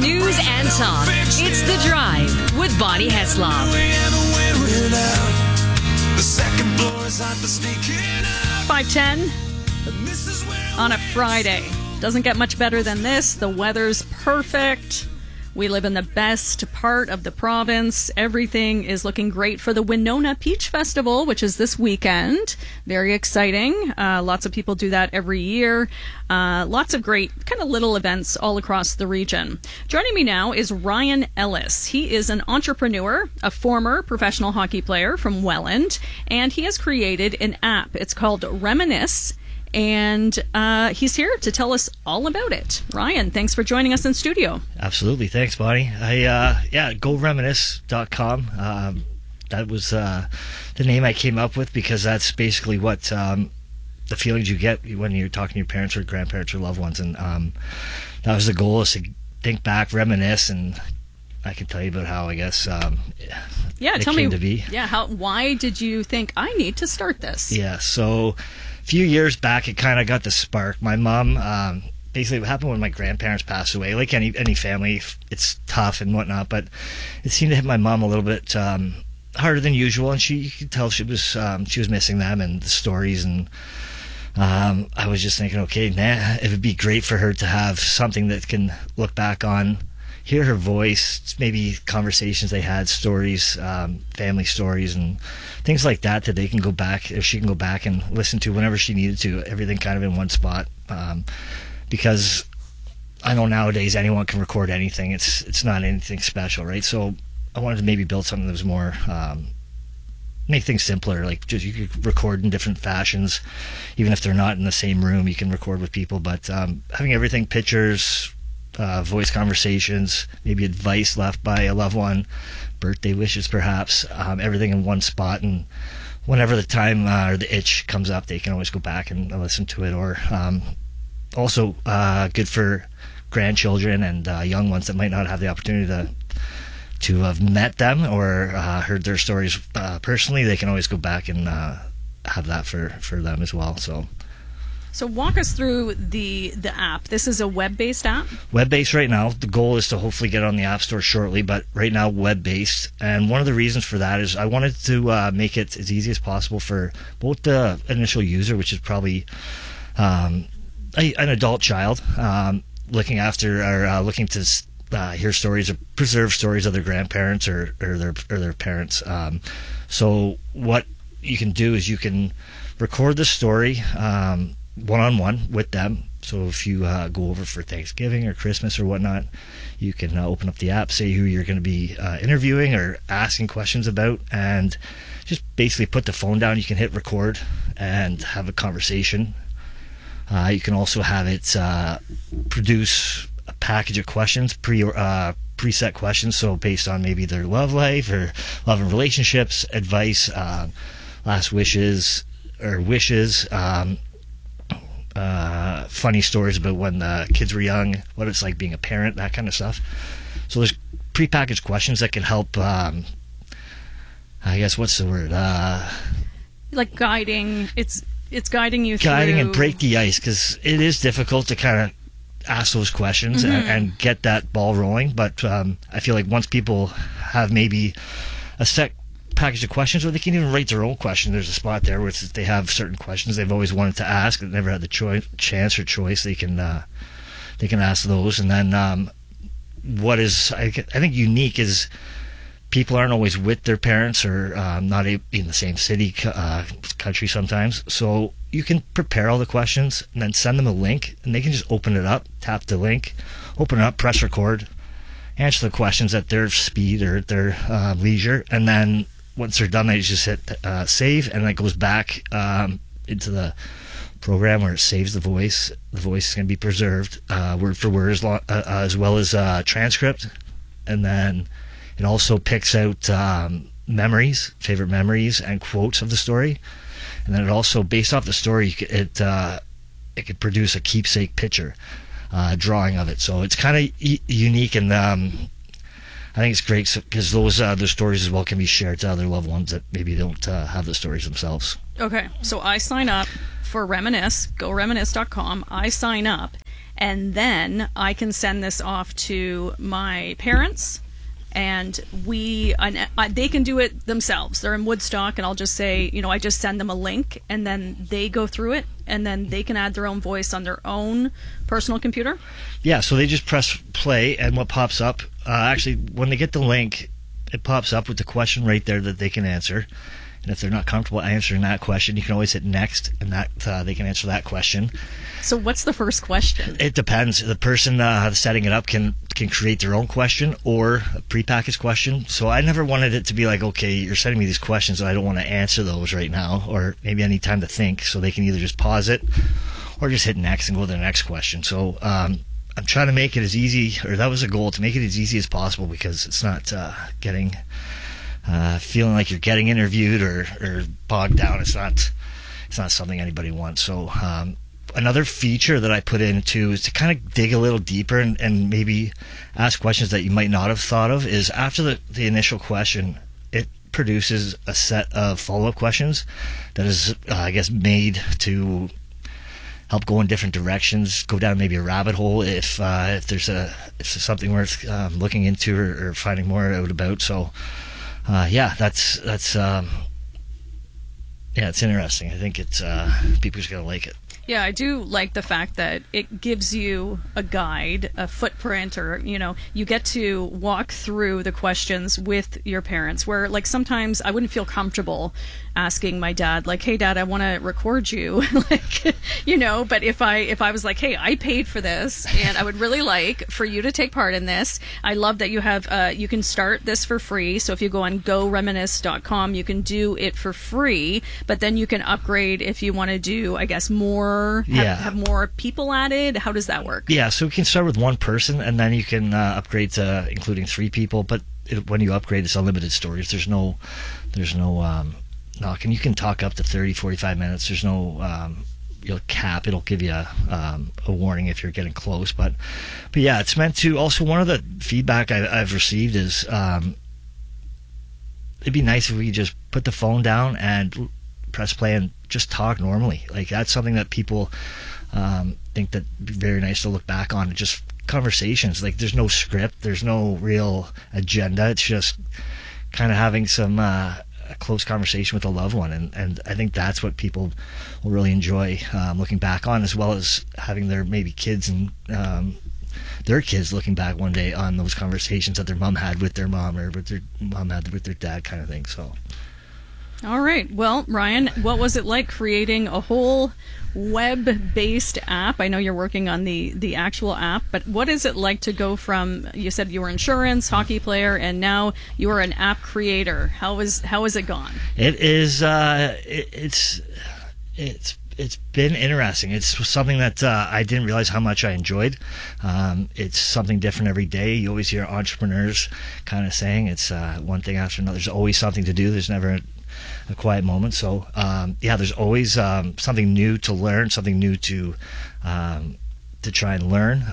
news and talk. It's The Drive with Bonnie Heslop. 5:10 on a Friday. Doesn't get much better than this. The weather's perfect. We live in the best part of the province. Everything is looking great for the Winona Peach Festival, which is this weekend. Very exciting. Lots of people do that every year. Lots of great kind of little events all across the region. Joining me now is Ryan Ellis. He is an entrepreneur, a former professional hockey player from Welland, and he has created an app. It's called Reminisce. And he's here to tell us all about it. Ryan, thanks for joining us in studio. Absolutely. Thanks, Bonnie. GoReminisce.com. That was the name I came up with because that's basically what the feelings you get when you're talking to your parents or grandparents or loved ones. And that was the goal, is to think back, reminisce, and I can tell you about how, I guess, tell me. To be. Yeah, why did you think I need to start this? Yeah, so a few years back, it kind of got the spark. My mom, basically what happened when my grandparents passed away, like any family, it's tough and whatnot, but it seemed to hit my mom a little bit harder than usual, and you could tell she was missing them and the stories, and I was just thinking, okay, it would be great for her to have something that can look back on, hear her voice, maybe conversations they had, stories, family stories, and things like that they can go back, if she can go back and listen to whenever she needed to, everything kind of in one spot. Because I know nowadays anyone can record anything. It's not anything special, right? So I wanted to maybe build something that was more, make things simpler. Like, just, you could record in different fashions, even if they're not in the same room, you can record with people. But having everything, pictures, voice conversations, maybe advice left by a loved one, birthday wishes perhaps, everything in one spot, and whenever the time or the itch comes up, they can always go back and listen to it. Or also good for grandchildren and young ones that might not have the opportunity to have met them or heard their stories personally. They can always go back and have that for them as well. So walk us through the app. This is a web-based app? Web-based right now. The goal is to hopefully get on the App Store shortly, but right now web-based. And one of the reasons for that is I wanted to make it as easy as possible for both the initial user, which is probably an adult child looking after or looking to hear stories or preserve stories of their grandparents or their parents. So what you can do is you can record the story one-on-one with them. So if you go over for Thanksgiving or Christmas or whatnot, you can open up the app, say who you're going to be interviewing or asking questions about, and just basically put the phone down. You can hit record and have a conversation. You can also have it produce a package of questions, preset questions, so based on maybe their love life or love and relationships, advice, last wishes or wishes, funny stories about when the kids were young, what it's like being a parent, that kind of stuff. So there's prepackaged questions that can help, I guess, what's the word? Like guiding. It's guiding you guiding through. And break the ice, because it is difficult to kind of ask those questions and get that ball rolling. But I feel like once people have maybe a set package of questions, or they can even write their own question, there's a spot there where they have certain questions they've always wanted to ask and never had the chance or choice, they can ask those. And then what is I think unique is people aren't always with their parents or not in the same city, country sometimes. So you can prepare all the questions and then send them a link, and they can just open it up, tap the link, open it up, press record, answer the questions at their speed or at their leisure. And then once they're done, they just hit save, and it goes back into the program where it saves the voice. The voice is going to be preserved word for word, as well as transcript. And then it also picks out memories, favorite memories, and quotes of the story. And then it also, based off the story, it could produce a keepsake picture, drawing of it. So it's kind of unique, and I think it's great because those stories as well can be shared to other loved ones that maybe don't have the stories themselves. Okay, so I sign up for Reminisce, GoReminisce.com. I sign up, and then I can send this off to my parents, and they can do it themselves. They're in Woodstock, and I'll just say, I just send them a link, and then they go through it, and then they can add their own voice on their own personal computer? Yeah, so they just press play, and what pops up, actually, when they get the link, it pops up with the question right there that they can answer. And if they're not comfortable answering that question, you can always hit next, and that they can answer that question. So what's the first question? It depends. The person setting it up can create their own question or a prepackaged question. So I never wanted it to be like, okay, you're sending me these questions and I don't want to answer those right now, or maybe I need time to think. So they can either just pause it or just hit next and go to the next question. So I'm trying to make it as easy, or that was a goal, to make it as easy as possible, because it's not feeling like you're getting interviewed or bogged down. It's not something anybody wants. So another feature that I put into is to kind of dig a little deeper and maybe ask questions that you might not have thought of. Is after the initial question, it produces a set of follow-up questions that is I guess made to help go in different directions, go down maybe a rabbit hole if there's something worth looking into or finding more out about. So that's it's interesting. I think it's people are gonna like it. Yeah, I do like the fact that it gives you a guide, a footprint, or, you get to walk through the questions with your parents, where, like, sometimes I wouldn't feel comfortable asking my dad, like, hey, Dad, I want to record you, like, but if I was like, hey, I paid for this, and I would really like for you to take part in this. I love that you have, you can start this for free, so if you go on goreminisce.com, you can do it for free, but then you can upgrade if you want to do, I guess, more. Have more people added? How does that work? Yeah, so we can start with one person, and then you can upgrade to including 3 people. But when you upgrade, it's unlimited stories. There's no knock, and you can talk up to 30, 45 minutes. There's no cap. It'll give you a warning if you're getting close. But yeah, it's meant to. Also, one of the feedback I've received is it'd be nice if we just put the phone down and press play and just talk normally. Like, that's something that people think that'd be very nice to look back on. Just conversations. Like, there's no script, there's no real agenda. It's just kind of having some a close conversation with a loved one, and I think that's what people will really enjoy looking back on, as well as having their maybe kids and their kids looking back one day on those conversations that their mom had with their mom, or with their mom had with their dad, kind of thing. So all right. Well, Ryan, what was it like creating a whole web-based app? I know you're working on the actual app, but what is it like to go from, you said you were insurance, hockey player, and now you are an app creator? How has it gone? It is, it's been interesting. It's something that I didn't realize how much I enjoyed. It's something different every day. You always hear entrepreneurs kind of saying it's one thing after another. There's always something to do. There's never a quiet moment. So there's always something new to learn, something new to try and learn.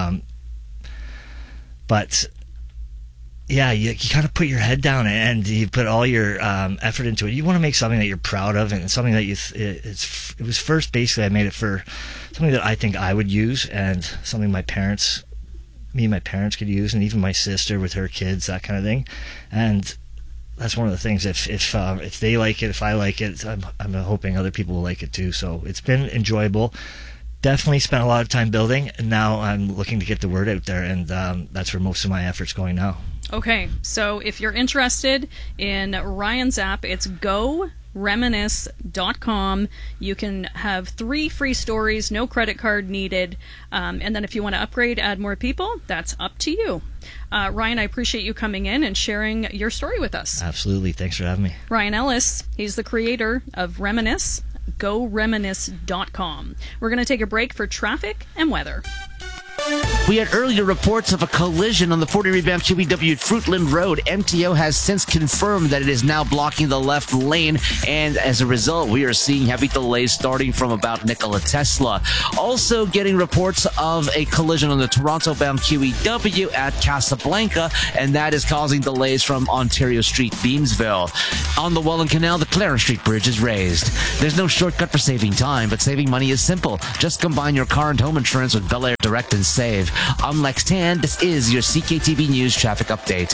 But yeah, you kind of put your head down and you put all your effort into it. You want to make something that you're proud of, and something that it was first, basically I made it for something that I think I would use, and something me and my parents could use, and even my sister with her kids, that kind of thing. And that's one of the things. If they like it, if I like it, I'm hoping other people will like it too. So it's been enjoyable. Definitely spent a lot of time building, and now I'm looking to get the word out there, and that's where most of my effort's going now. Okay, so if you're interested in Ryan's app, it's goreminisce.com. You can have 3 free stories, no credit card needed, and then if you want to upgrade, add more people, that's up to you. Ryan, I appreciate you coming in and sharing your story with us. Absolutely. Thanks for having me. Ryan Ellis, he's the creator of Reminisce, goreminisce.com. We're going to take a break for traffic and weather. We had earlier reports of a collision on the 40 revamped QEW at Fruitland Road. MTO has since confirmed that it is now blocking the left lane, and as a result, we are seeing heavy delays starting from about Nikola Tesla. Also getting reports of a collision on the Toronto-bound QEW at Casablanca, and that is causing delays from Ontario Street, Beamsville. On the Welland Canal, the Clarence Street Bridge is raised. There's no shortcut for saving time, but saving money is simple. Just combine your car and home insurance with Bel Air Direct and save. I'm Lex Tan. This is your CKTV News traffic update.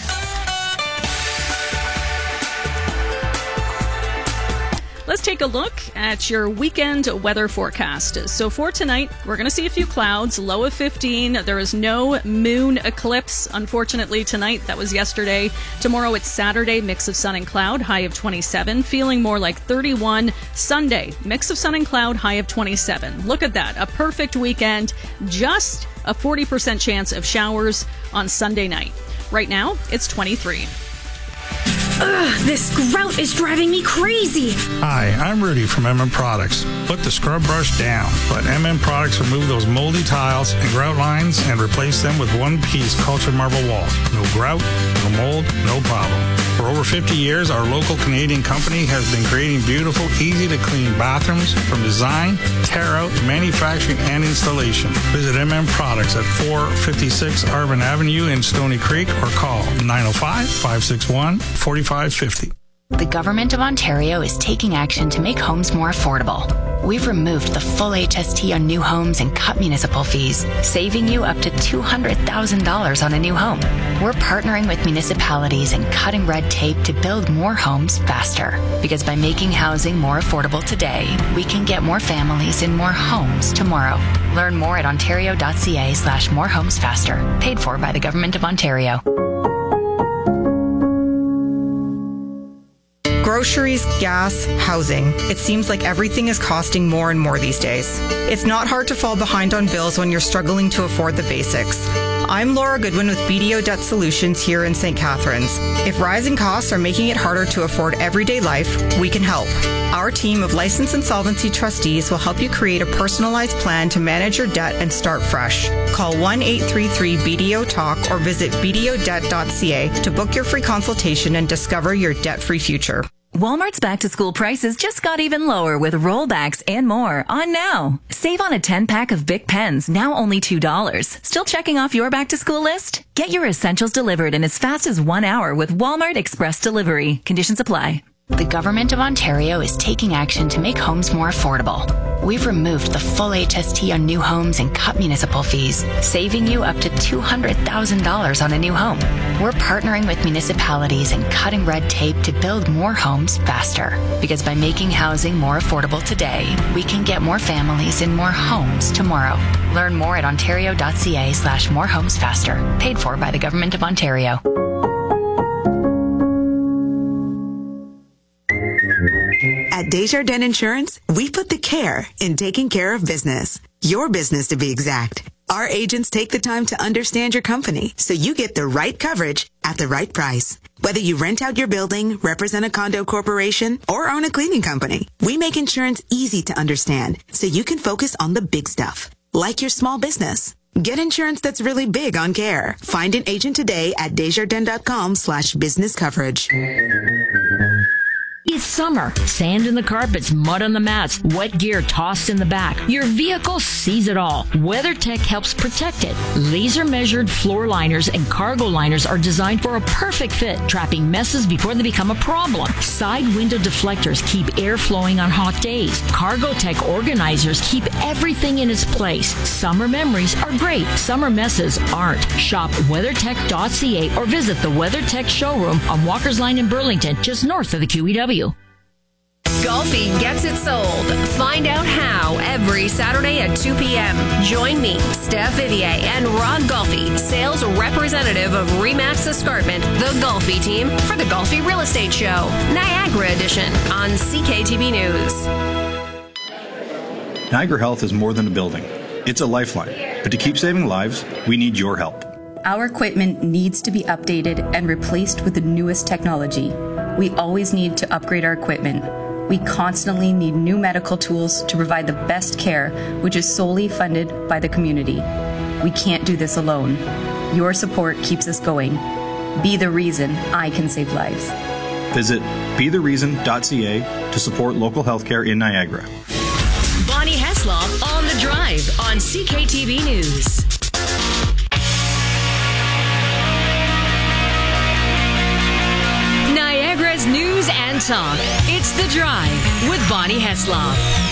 Let's take a look at your weekend weather forecast. So for tonight, we're going to see a few clouds, low of 15. There is no moon eclipse, unfortunately, tonight. That was yesterday. Tomorrow, it's Saturday, mix of sun and cloud, high of 27. Feeling more like 31. Sunday, mix of sun and cloud, high of 27. Look at that. A perfect weekend. Just a 40% chance of showers on Sunday night. Right now, it's 23. Ugh, this grout is driving me crazy. Hi, I'm Rudy from MM Products. Put the scrub brush down. Let MM Products remove those moldy tiles and grout lines and replace them with one-piece cultured marble walls. No grout, no mold, no problem. For over 50 years, our local Canadian company has been creating beautiful, easy-to-clean bathrooms from design, tear-out, manufacturing, and installation. Visit MM Products at 456 Arvin Avenue in Stony Creek or call 905-561-4550. The Government of Ontario is taking action to make homes more affordable. We've removed the full HST on new homes and cut municipal fees, saving you up to $200,000 on a new home. We're partnering with municipalities and cutting red tape to build more homes faster. Because by making housing more affordable today, we can get more families in more homes tomorrow. Learn more at ontario.ca/morehomesfaster. Paid for by the Government of Ontario. Groceries, gas, housing. It seems like everything is costing more and more these days. It's not hard to fall behind on bills when you're struggling to afford the basics. I'm Laura Goodwin with BDO Debt Solutions here in St. Catharines. If rising costs are making it harder to afford everyday life, we can help. Our team of licensed insolvency trustees will help you create a personalized plan to manage your debt and start fresh. Call 1-833-BDO-TALK or visit bdodebt.ca to book your free consultation and discover your debt-free future. Walmart's back-to-school prices just got even lower with rollbacks and more on now. Save on a 10-pack of Bic pens, now only $2. Still checking off your back-to-school list? Get your essentials delivered in as fast as 1 hour with Walmart Express Delivery. Conditions apply. The Government of Ontario is taking action to make homes more affordable. We've removed the full HST on new homes and cut municipal fees, saving you up to $200,000 on a new home. We're partnering with municipalities and cutting red tape to build more homes faster. Because by making housing more affordable today, we can get more families in more homes tomorrow. Learn more at ontario.ca/morehomesfaster. Paid for by the Government of Ontario. At Desjardins Insurance, we put the care in taking care of business. Your business, to be exact. Our agents take the time to understand your company so you get the right coverage at the right price. Whether you rent out your building, represent a condo corporation, or own a cleaning company, we make insurance easy to understand so you can focus on the big stuff, like your small business. Get insurance that's really big on care. Find an agent today at Desjardins.com/business coverage. It's summer. Sand in the carpets, mud on the mats, wet gear tossed in the back. Your vehicle sees it all. WeatherTech helps protect it. Laser-measured floor liners and cargo liners are designed for a perfect fit, trapping messes before they become a problem. Side window deflectors keep air flowing on hot days. CargoTech organizers keep everything in its place. Summer memories are great. Summer messes aren't. Shop WeatherTech.ca or visit the WeatherTech showroom on Walker's Line in Burlington, just north of the QEW. Golfi gets it sold. Find out how every Saturday at 2 p.m. Join me, Steph Vivier, and Rod Golfi, sales representative of RE/MAX Escarpment, the Golfi team, for the Golfi Real Estate Show, Niagara Edition, on CKTB News. Niagara Health is more than a building. It's a lifeline. But to keep saving lives, we need your help. Our equipment needs to be updated and replaced with the newest technology. We always need to upgrade our equipment. We constantly need new medical tools to provide the best care, which is solely funded by the community. We can't do this alone. Your support keeps us going. Be the reason I can save lives. Visit bethereason.ca to support local healthcare in Niagara. Bonnie Heslop on The Drive on CKTV News. Niagara's news and talk. It's The Drive with Bonnie Heslop.